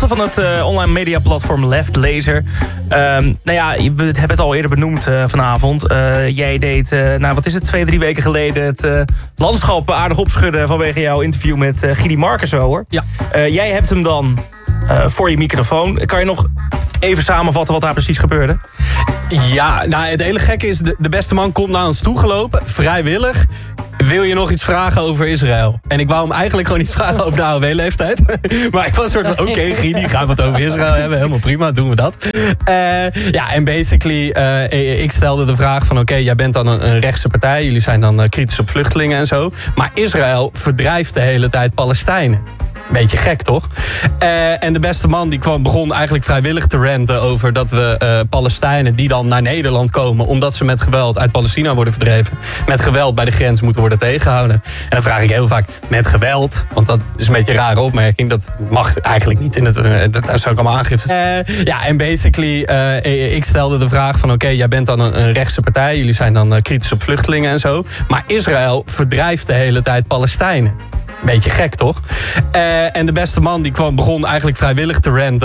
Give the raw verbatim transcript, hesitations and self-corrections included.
van het uh, online media platform Left Laser. Um, nou ja, we hebben het al eerder benoemd uh, vanavond. Uh, jij deed, uh, nou wat is het, twee, drie weken geleden... het uh, landschap aardig opschudden vanwege jouw interview met uh, Gidi Marcus, hoor. Ja. Uh, jij hebt hem dan uh, voor je microfoon. Kan je nog even samenvatten wat daar precies gebeurde? Ja, nou het hele gekke is, de, de beste man komt naar ons toe gelopen, vrijwillig. Wil je nog iets vragen over Israël? En ik wou hem eigenlijk gewoon iets vragen over de A O W-leeftijd. Maar ik was een soort van, oké, okay, Gidi, gaan we het over Israël hebben? Helemaal prima, doen we dat. Uh, ja, en basically, uh, ik stelde de vraag van, oké, okay, jij bent dan een, een rechtse partij. Jullie zijn dan uh, kritisch op vluchtelingen en zo. Maar Israël verdrijft de hele tijd Palestijnen. Beetje gek, toch? Uh, en de beste man die kwam, begon eigenlijk vrijwillig te ranten over dat we uh, Palestijnen die dan naar Nederland komen omdat ze met geweld uit Palestina worden verdreven, met geweld bij de grens moeten worden tegengehouden. En dan vraag ik heel vaak, met geweld? Want dat is een beetje een rare opmerking. Dat mag eigenlijk niet in het... Uh, dat zou ik allemaal aangifte. Uh, ja, en basically, uh, ik stelde de vraag van, oké, okay, jij bent dan een, een rechtse partij. Jullie zijn dan uh, kritisch op vluchtelingen en zo. Maar Israël verdrijft de hele tijd Palestijnen. Beetje gek, toch? Uh, en de beste man die kwam, begon eigenlijk vrijwillig te ranten